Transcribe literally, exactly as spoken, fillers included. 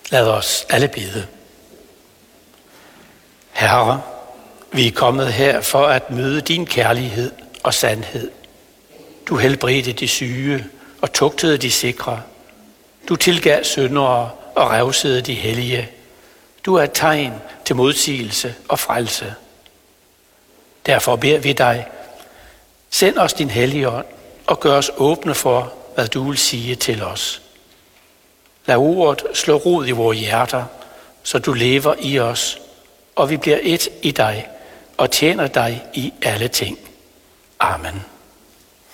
Lad os alle bede. Herre, vi er kommet her for at møde din kærlighed og sandhed. Du helbredte de syge og tugtede de sikre. Du tilgav syndere og revsede de hellige. Du er et tegn til modsigelse og frelse. Derfor beder vi dig, send os din hellige ånd og gør os åbne for, hvad du vil sige til os. Lad ordet slå rod i vores hjerter, så du lever i os, og vi bliver et i dig og tjener dig i alle ting. Amen.